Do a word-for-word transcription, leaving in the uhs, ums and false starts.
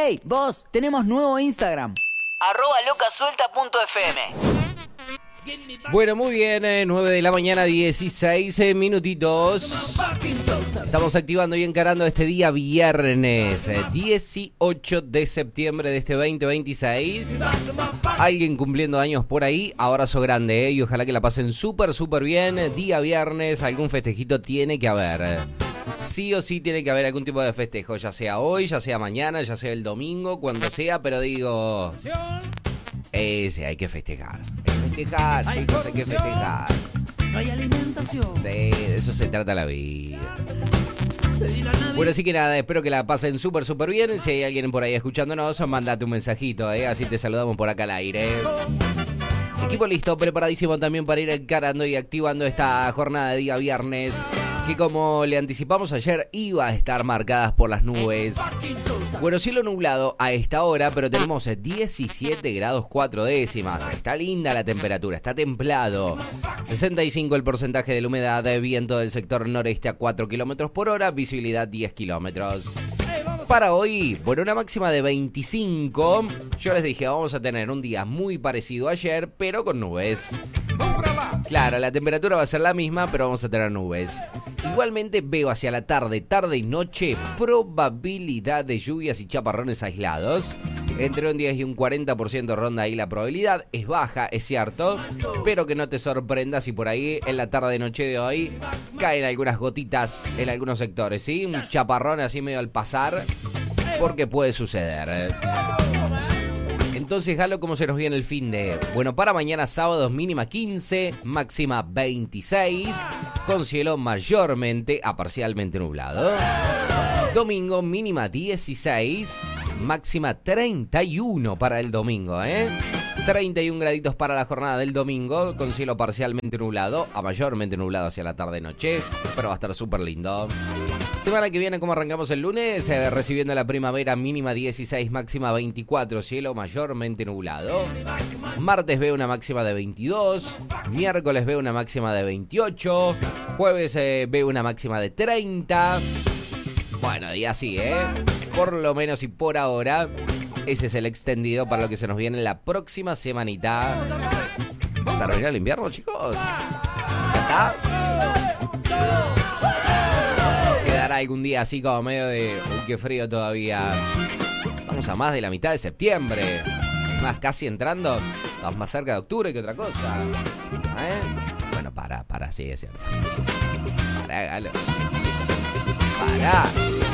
Hey, vos, tenemos nuevo Instagram. Arroba locasuelta punto f m. Bueno, muy bien, eh, nueve de la mañana, dieciséis eh, minutitos. Estamos activando y encarando este día viernes, eh, dieciocho de septiembre de este veinte veintiséis. Alguien cumpliendo años por ahí, abrazo grande, eh, y ojalá que la pasen súper, súper bien. Día viernes, algún festejito tiene que haber. Sí o sí tiene que haber algún tipo de festejo, ya sea hoy, ya sea mañana, ya sea el domingo, cuando sea, pero digo... Ese, hay que festejar. Hay que festejar, chicos, hay que festejar. No hay alimentación. Sí, de eso se trata la vida. Bueno, así que nada, espero que la pasen súper, súper bien. Si hay alguien por ahí escuchándonos, mandate un mensajito, ¿eh? Así te saludamos por acá al aire. Equipo listo, preparadísimo también para ir encarando y activando esta jornada de día viernes, que como le anticipamos ayer, iba a estar marcadas por las nubes. Bueno, cielo nublado a esta hora, pero tenemos diecisiete grados cuatro décimas. Está linda la temperatura, está templado. sesenta y cinco el porcentaje de la humedad, viento del sector noreste a cuatro kilómetros por hora, visibilidad diez kilómetros. Para hoy, bueno, una máxima de veinticinco. Yo les dije, vamos a tener un día muy parecido a ayer, pero con nubes. Claro, la temperatura va a ser la misma, pero vamos a tener nubes. Igualmente veo hacia la tarde, tarde y noche, probabilidad de lluvias y chaparrones aislados. Entre un diez y un cuarenta por ciento ronda ahí la probabilidad. Es baja, es cierto, pero que no te sorprenda si por ahí en la tarde-noche de hoy caen algunas gotitas en algunos sectores, ¿sí? Un chaparrón así medio al pasar, porque puede suceder. Entonces, Galo, ¿cómo se nos viene el fin de? Bueno, para mañana sábado mínima quince, máxima veintiséis, con cielo mayormente a parcialmente nublado. Domingo mínima dieciséis, máxima treinta y uno para el domingo, ¿eh? treinta y un graditos para la jornada del domingo, con cielo parcialmente nublado, a mayormente nublado hacia la tarde-noche, pero va a estar súper lindo. Semana que viene, como arrancamos el lunes, eh, recibiendo la primavera, mínima dieciséis, máxima veinticuatro, cielo mayormente nublado. Martes veo una máxima de veintidós, miércoles veo una máxima de veintiocho, jueves eh, veo una máxima de treinta. Bueno, y así, ¿eh? Por lo menos y por ahora, ese es el extendido para lo que se nos viene la próxima semanita. ¿Se arruinó el invierno, chicos? ¿Ya está? Quedará algún día así como medio de... Uy, qué frío todavía. Estamos a más de la mitad de septiembre. Más casi entrando. Estamos más cerca de octubre que otra cosa. ¿Eh? Bueno, para, para, sí, es cierto. Para, Galo. Para.